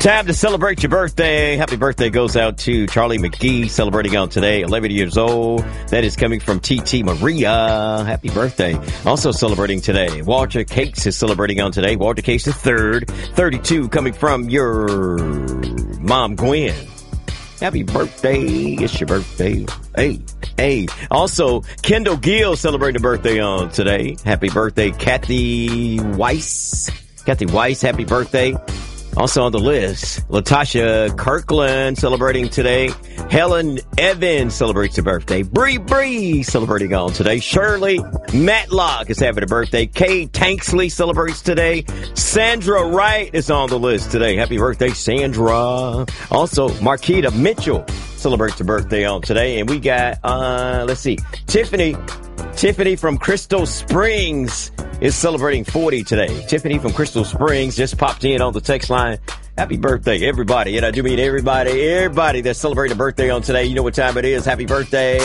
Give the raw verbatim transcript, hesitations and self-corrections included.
Time to celebrate your birthday. Happy birthday goes out to Charlie McGee, celebrating on today, eleven years old. That is coming from T T Maria. Happy birthday. Also celebrating today, Walter Cakes is celebrating on today. Walter Cakes the third, thirty-two, coming from your mom, Gwen. Happy birthday. It's your birthday. Hey, hey. Also, Kendall Gill celebrating a birthday on today. Happy birthday, Kathy Weiss. Kathy Weiss, happy birthday. Also on the list, Latasha Kirkland celebrating today. Helen Evans celebrates her birthday. Bree Bree celebrating on today. Shirley Matlock is having a birthday. Kay Tanksley celebrates today. Sandra Wright is on the list today. Happy birthday, Sandra. Also, Marquita Mitchell celebrates her birthday on today. And we got, uh, let's see, Tiffany. Tiffany from Crystal Springs is celebrating forty today. Tiffany from Crystal Springs just popped in on the text line. Happy birthday, everybody. And I do mean everybody, everybody that's celebrating a birthday on today. You know what time it is. Happy birthday.